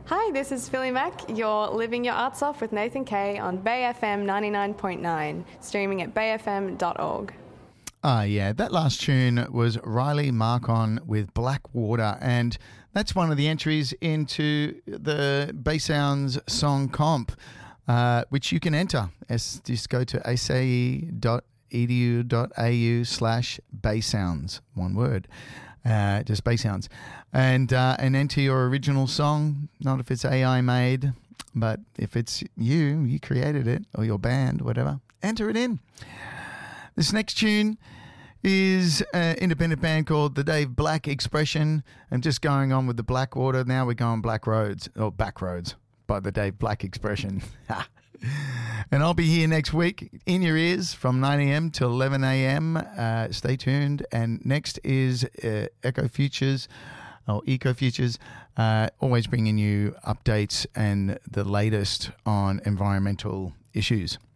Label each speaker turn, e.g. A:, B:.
A: Hi, this is Philly Mack. You're living your arts off with Nathan Kay on Bay FM 99.9, streaming at bayfm.org.
B: Yeah, that last tune was Riley Marcon with Blackwater, and that's one of the entries into the Bay Sounds song comp, which you can enter. Just go to ace.edu.au/baysounds, one word. Just Bay Sounds, and enter your original song. Not if it's AI made, but if it's you created it, or your band, whatever, enter it in. This next tune is an independent band called the Dave Black Expression, and just going on with the Blackwater. Now we're going Black Roads, or Back Roads, by the Dave Black Expression. And I'll be here next week in your ears from 9 a.m. till 11 a.m. Stay tuned. And next is Eco Futures, always bringing you updates and the latest on environmental issues.